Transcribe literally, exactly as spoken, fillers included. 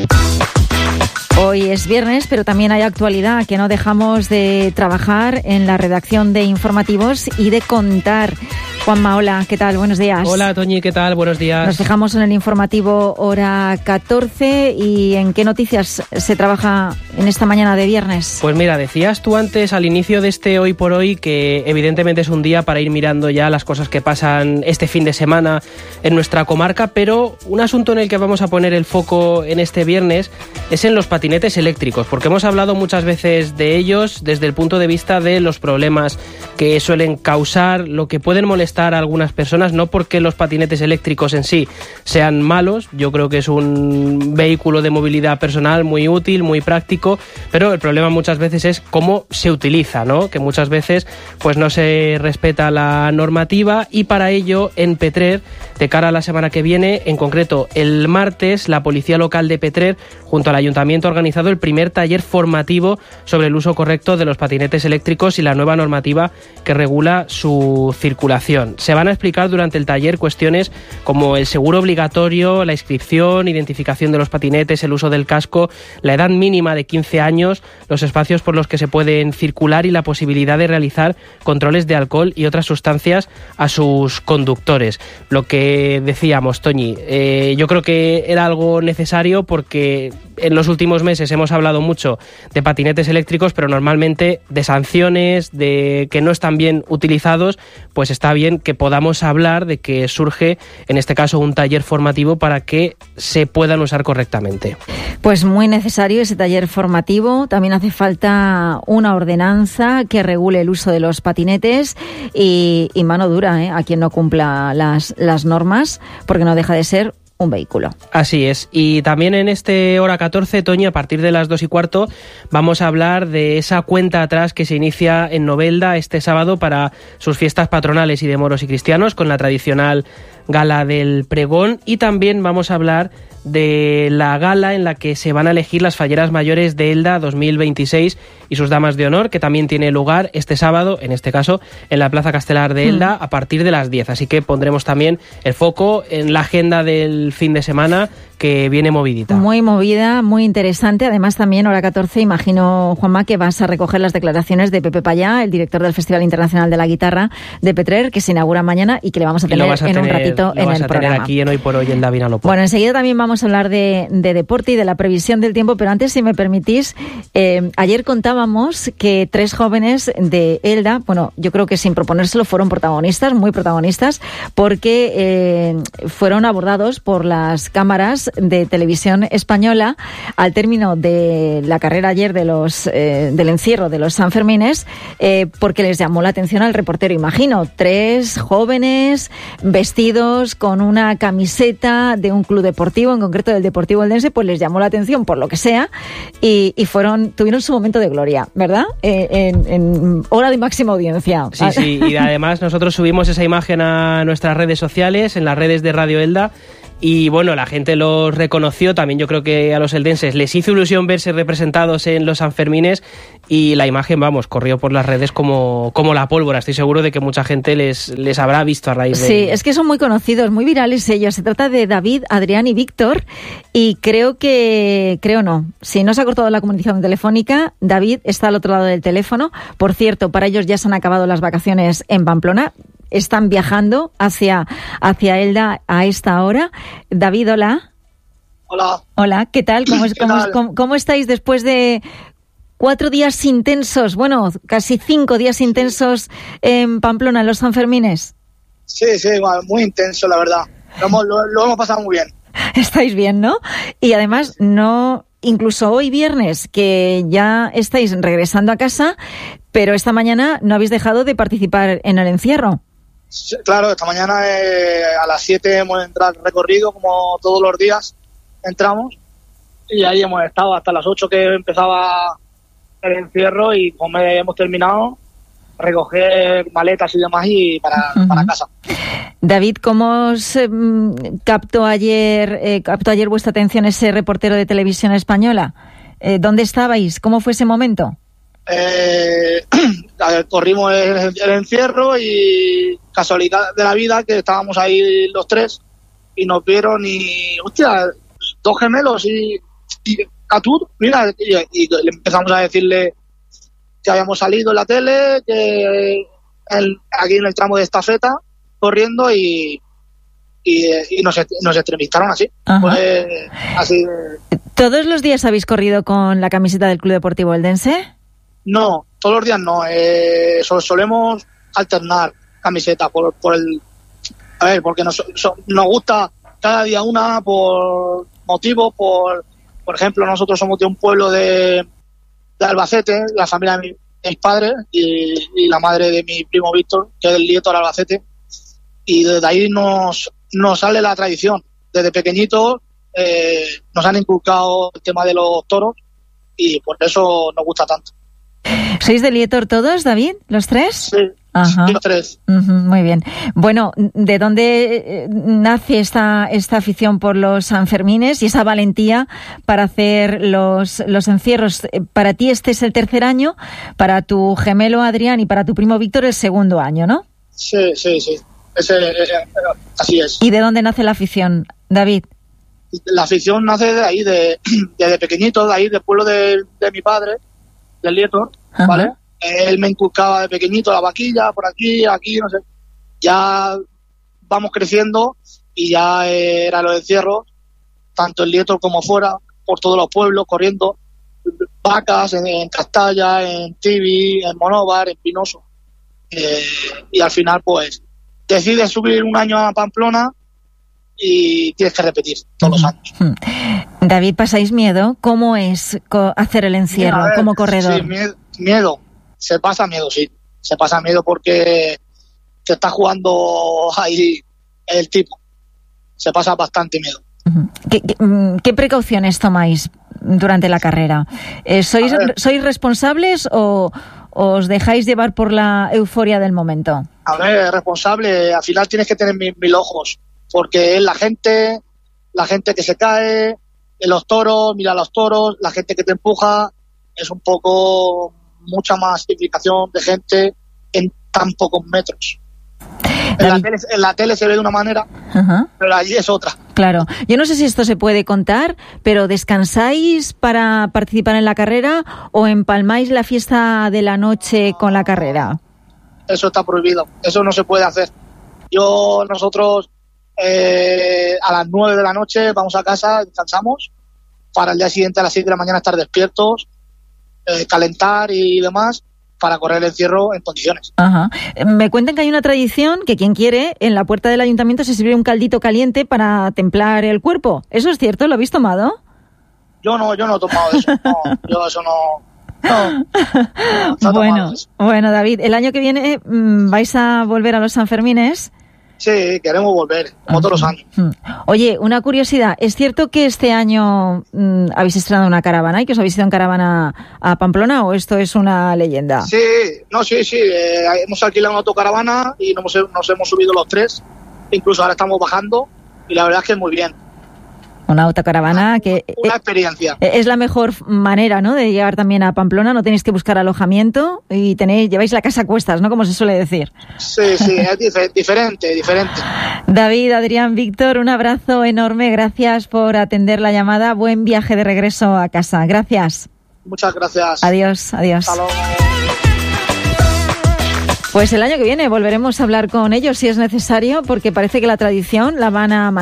Hoy es viernes, pero también hay actualidad, que no dejamos de trabajar en la redacción de informativos y de contar. Juanma, hola, ¿qué tal? Buenos días. Hola, Toñi, ¿qué tal? Buenos días. Nos dejamos en el informativo hora catorce. ¿Y en qué noticias se trabaja en esta mañana de viernes? Pues mira, decías tú antes al inicio de este Hoy por Hoy que evidentemente es un día para ir mirando ya las cosas que pasan este fin de semana en nuestra comarca, pero un asunto en el que vamos a poner el foco en este viernes es en los patinetes eléctricos, porque hemos hablado muchas veces de ellos desde el punto de vista de los problemas que suelen causar, lo que pueden molestar a algunas personas, no porque los patinetes eléctricos en sí sean malos. Yo creo que es un vehículo de movilidad personal muy útil, muy práctico, pero el problema muchas veces es cómo se utiliza, ¿no? Que muchas veces pues no se respeta la normativa, y para ello en Petrer, de cara a la semana que viene, en concreto el martes, la Policía Local de Petrer junto al Ayuntamiento ha organizado el primer taller formativo sobre el uso correcto de los patinetes eléctricos y la nueva normativa que regula su circulación. Se van a explicar durante el taller cuestiones como el seguro obligatorio, la inscripción, identificación de los patinetes, el uso del casco, la edad mínima de quince años, los espacios por los que se pueden circular y la posibilidad de realizar controles de alcohol y otras sustancias a sus conductores. Lo que decíamos, Toñi, eh, yo creo que era algo necesario porque en los últimos meses hemos hablado mucho de patinetes eléctricos, pero normalmente de sanciones, de que no están bien utilizados, pues está bien que podamos hablar de que surge, en este caso, un taller formativo para que se puedan usar correctamente. Pues muy necesario ese taller formativo. También hace falta una ordenanza que regule el uso de los patinetes y, y mano dura, ¿eh? a quien no cumpla las, las normas, porque no deja de ser un vehículo. Así es. Y también en este hora catorce, Toño, a partir de las dos y cuarto, vamos a hablar de esa cuenta atrás que se inicia en Novelda este sábado para sus fiestas patronales y de moros y cristianos, con la tradicional gala del pregón, y también vamos a hablar de la gala en la que se van a elegir las falleras mayores de Elda dos mil veintiséis y sus damas de honor, que también tiene lugar este sábado, en este caso en la Plaza Castelar de Elda, mm. a partir de las diez. Así que pondremos también el foco en la agenda del fin de semana, que viene movidita. Muy movida, muy interesante. Además, también hora catorce, imagino, Juanma, que vas a recoger las declaraciones de Pepe Payá, el director del Festival Internacional de la Guitarra de Petrer, que se inaugura mañana y que le vamos a tener a en tener, un ratito en el programa. Lo vas a tener aquí en Hoy por Hoy en La Vinalopó. Bueno, enseguida también vamos a hablar de, de deporte y de la previsión del tiempo, pero antes, si me permitís, eh, ayer contábamos que tres jóvenes de Elda, bueno, yo creo que sin proponérselo fueron protagonistas, muy protagonistas, porque eh, fueron abordados por las cámaras de televisión española al término de la carrera ayer de los eh, del encierro de los Sanfermines, eh, porque les llamó la atención al reportero. Imagino, tres jóvenes vestidos con una camiseta de un club deportivo, en concreto del Deportivo Eldense, pues les llamó la atención por lo que sea y, y fueron tuvieron su momento de gloria, ¿verdad? Eh, en, en hora de máxima audiencia. Sí, sí, y además nosotros subimos esa imagen a nuestras redes sociales, en las redes de Radio Elda. Y bueno, la gente los reconoció. También yo creo que a los eldenses les hizo ilusión verse representados en los Sanfermines, y la imagen, vamos, corrió por las redes como, como la pólvora. Estoy seguro de que mucha gente les, les habrá visto a raíz de... Sí, es que son muy conocidos, muy virales ellos. Se trata de David, Adrián y Víctor, y creo que... Creo no. Si no se ha cortado la comunicación telefónica, David está al otro lado del teléfono. Por cierto, para ellos ya se han acabado las vacaciones en Pamplona. Están viajando hacia, hacia Elda a esta hora. David, hola. Hola. Hola, ¿qué tal? ¿Cómo, es, ¿Qué cómo, tal? cómo, cómo estáis después de cuatro días intensos, bueno, casi cinco días intensos en Pamplona, en los Sanfermines? Sí, sí, igual, muy intenso, la verdad. Lo hemos, lo, lo hemos pasado muy bien. Estáis bien, ¿no? Y además, no... Incluso hoy viernes, que ya estáis regresando a casa, pero esta mañana no habéis dejado de participar en el encierro. Sí, claro, esta mañana eh, a las siete hemos entrado al recorrido, como todos los días entramos, y ahí hemos estado hasta las ocho que empezaba el encierro, y como hemos terminado, recoger maletas y demás y para, uh-huh. para casa. David, ¿cómo os eh, captó ayer eh, captó ayer vuestra atención ese reportero de Televisión Española? Eh, ¿Dónde estabais? ¿Cómo fue ese momento? Eh, corrimos el, el encierro y casualidad de la vida que estábamos ahí los tres y nos vieron y, hostia, dos gemelos y y Catur, mira, y, y le empezamos a decirle que habíamos salido en la tele, que el, aquí en el tramo de estafeta, corriendo y, y, y nos, nos entrevistaron así. Pues, así. ¿Todos los días habéis corrido con la camiseta del Club Deportivo Eldense? No, todos los días no. Eh, solemos alternar camisetas por, por el... A ver, porque nos, nos gusta cada día una por motivos, por... Por ejemplo, nosotros somos de un pueblo de, de Albacete, la familia de, mi, de mis padres y, y la madre de mi primo Víctor, que es del Lieto de Albacete, y desde ahí nos, nos sale la tradición. Desde pequeñitos eh, nos han inculcado el tema de los toros y por eso nos gusta tanto. ¿Sois de Lietor todos, David? ¿Los tres? Sí, Ajá. los tres. Uh-huh, muy bien. Bueno, ¿de dónde nace esta, esta afición por los Sanfermines y esa valentía para hacer los, los encierros? Para ti este es el tercer año, para tu gemelo Adrián y para tu primo Víctor el segundo año, ¿no? Sí, sí, sí. Ese, eh, así es. ¿Y de dónde nace la afición, David? La afición nace de ahí, de, de pequeñito, de ahí, del pueblo de, de mi padre, del Lietor, ¿vale? Ajá. Él me inculcaba de pequeñito la vaquilla, por aquí, aquí, no sé. Ya vamos creciendo y ya era los encierros, tanto en Lietor como fuera, por todos los pueblos, corriendo vacas en, en Castalla, en Tibi, en Monóvar, en Pinoso. Eh, y al final, pues, decides subir un año a Pamplona y tienes que repetir todos los años. David, ¿pasáis miedo? ¿Cómo es hacer el encierro Mira, ver, como corredor? Sí, miedo, miedo. Se pasa miedo, sí. Se pasa miedo porque te está jugando ahí el tipo. Se pasa bastante miedo. ¿Qué, qué, qué precauciones tomáis durante la carrera? Eh, ¿sois, ¿Sois responsables o os dejáis llevar por la euforia del momento? A ver, responsable. Al final tienes que tener mil, mil ojos. Porque es la gente, la gente que se cae, en los toros, mira los toros, la gente que te empuja. Es un poco... mucha más implicación de gente en tan pocos metros. En la, tele, en la tele se ve de una manera, uh-huh. pero allí es otra. Claro. Yo no sé si esto se puede contar, pero ¿descansáis para participar en la carrera o empalmáis la fiesta de la noche con la carrera? Eso está prohibido. Eso no se puede hacer. Yo, nosotros, eh, a las nueve de la noche vamos a casa, descansamos, para el día siguiente a las seis de la mañana estar despiertos, Eh, calentar y demás para correr el encierro en condiciones. Ajá. Me cuentan que hay una tradición que quien quiere en la puerta del ayuntamiento se sirve un caldito caliente para templar el cuerpo. ¿Eso es cierto? ¿Lo habéis tomado? Yo no, yo no he tomado eso. No, yo eso no. no, no bueno, eso. Bueno, David, el año que viene mmm, vais a volver a los Sanfermines. Sí, queremos volver, como uh-huh. todos los años. Oye, una curiosidad, ¿es cierto que este año mmm, habéis estrenado una caravana y que os habéis ido en caravana a Pamplona o esto es una leyenda? Sí, no, sí, sí, eh, hemos alquilado una autocaravana y nos, nos hemos subido los tres, incluso ahora estamos bajando y la verdad es que es muy bien. Una autocaravana que... Una experiencia. Es la mejor manera, ¿no?, de llegar también a Pamplona. No tenéis que buscar alojamiento y tenéis, lleváis la casa a cuestas, ¿no?, como se suele decir. Sí, sí, es dif- diferente, diferente. David, Adrián, Víctor, un abrazo enorme. Gracias por atender la llamada. Buen viaje de regreso a casa. Gracias. Muchas gracias. Adiós, adiós. Hasta luego. Pues el año que viene volveremos a hablar con ellos si es necesario, porque parece que la tradición la van a mantener.